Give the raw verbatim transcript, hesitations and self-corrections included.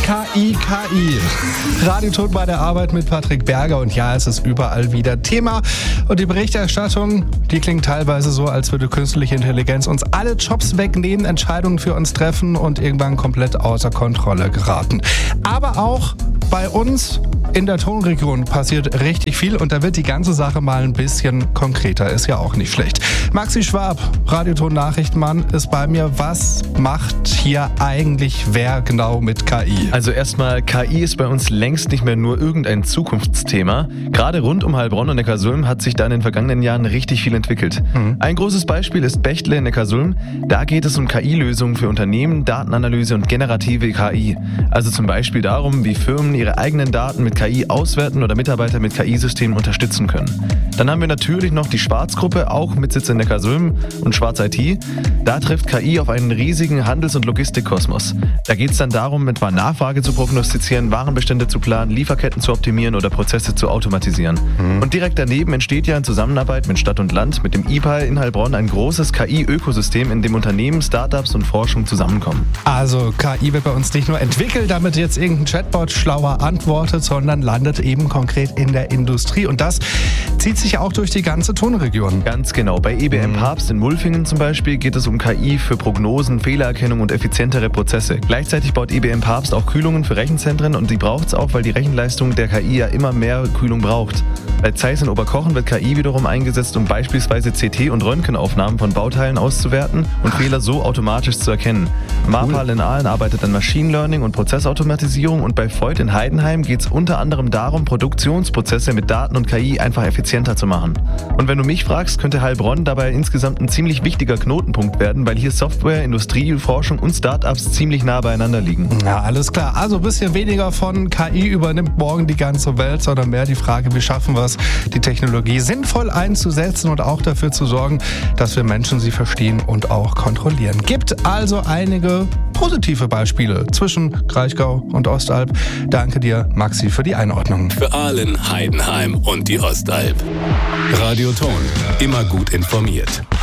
K I, K I. Radioton bei der Arbeit mit Patrick Berger und ja, es ist überall wieder Thema. Und die Berichterstattung, die klingt teilweise so, als würde künstliche Intelligenz uns alle Jobs wegnehmen, Entscheidungen für uns treffen und irgendwann komplett außer Kontrolle geraten. Aber auch bei uns in der Tonregion passiert richtig viel und da wird die ganze Sache mal ein bisschen konkreter. Ist ja auch nicht schlecht. Maxi Schwab, Radioton-Nachrichtenmann, ist bei mir. Was macht hier eigentlich wer genau mit K I? Also erstmal, K I ist bei uns längst nicht mehr nur irgendein Zukunftsthema. Gerade rund um Heilbronn und Neckarsulm hat sich da in den vergangenen Jahren richtig viel entwickelt. Mhm. Ein großes Beispiel ist Bechtle in Neckarsulm. Da geht es um K I-Lösungen für Unternehmen, Datenanalyse und generative K I. Also zum Beispiel darum, wie Firmen ihre eigenen Daten mit K I auswerten oder Mitarbeiter mit K I-Systemen unterstützen können. Dann haben wir natürlich noch die Schwarz-Gruppe, auch mit Sitz in Neckarsulm und Schwarz I T. Da trifft K I auf einen riesigen Handels- und Logistikkosmos. Da geht es dann darum, etwa Nachfrage zu prognostizieren, Warenbestände zu planen, Lieferketten zu optimieren oder Prozesse zu automatisieren. Mhm. Und direkt daneben entsteht ja in Zusammenarbeit mit Stadt und Land, mit dem I P A L in Heilbronn, ein großes K I-Ökosystem, in dem Unternehmen, Startups und Forschung zusammenkommen. Also K I wird bei uns nicht nur entwickelt, damit jetzt irgendein Chatbot schlauer antwortet, sondern landet eben konkret in der Industrie. Und das zieht sich auch durch die ganze Tonregion. Ganz genau. Bei E B M Papst in Wulfingen zum Beispiel geht es um K I für Prognosen, Fehlererkennung und effizientere Prozesse. Gleichzeitig baut E B M Papst auch Kühlungen für Rechenzentren und die braucht es auch, weil die Rechenleistung der K I ja immer mehr Kühlung braucht. Bei Zeiss in Oberkochen wird K I wiederum eingesetzt, um beispielsweise C T- und Röntgenaufnahmen von Bauteilen auszuwerten und Fehler so automatisch zu erkennen. Marpal in Aalen arbeitet an Machine Learning und Prozessautomatisierung und bei Voigt in Heidenheim geht es unter anderem darum, Produktionsprozesse mit Daten und K I einfach effizienter zu machen. Und wenn du mich fragst, könnte Heilbronn dabei insgesamt ein ziemlich wichtiger Knotenpunkt werden, weil hier Software, Industrie, Forschung und Startups ziemlich nah beieinander liegen. Ja, alles klar. Also ein bisschen weniger von K I übernimmt morgen die ganze Welt, sondern mehr die Frage, wie schaffen wir es, die Technologie sinnvoll einzusetzen und auch dafür zu sorgen, dass wir Menschen sie verstehen und auch kontrollieren. Gibt also einige positive Beispiele zwischen Kraichgau und Ostalb. Danke dir, Maxi, für die Einordnung. Für Aalen, Heidenheim und die Ostalb. Radioton, immer gut informiert.